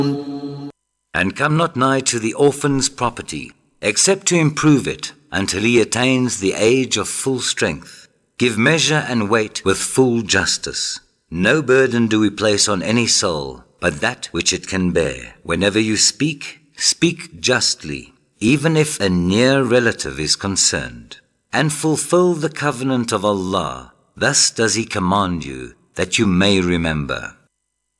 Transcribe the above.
And come not nigh to the orphan's property, except to improve it, until he attains the age of full strength. Give measure and weight with full justice. No burden do we place on any soul, but that which it can bear. Whenever you speak, speak justly, even if a near relative is concerned. And fulfill the covenant of Allah. Thus does He command you, that you may remember.